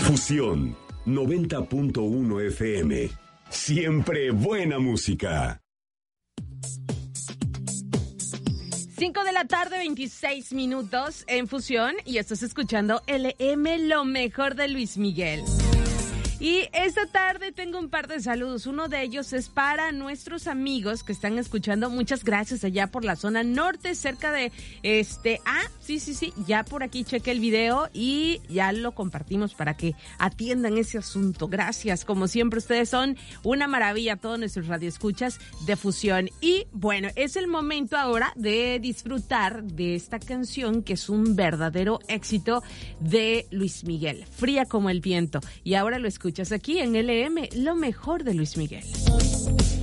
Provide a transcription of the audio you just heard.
Fusión 90.1 FM. Siempre buena música. 5 de la tarde, 26 minutos en Fusión, y estás escuchando LM, lo mejor de Luis Miguel. Y esta tarde tengo un par de saludos. Uno de ellos es para nuestros amigos que están escuchando. Muchas gracias allá por la zona norte, cerca de sí, ya por aquí chequé el video y ya lo compartimos para que atiendan ese asunto. Gracias, como siempre, ustedes son una maravilla, todos nuestros radioescuchas de Fusión. Y bueno, es el momento ahora de disfrutar de esta canción que es un verdadero éxito de Luis Miguel, Fría como el viento. Y ahora lo escuchas aquí en LM, lo mejor de Luis Miguel.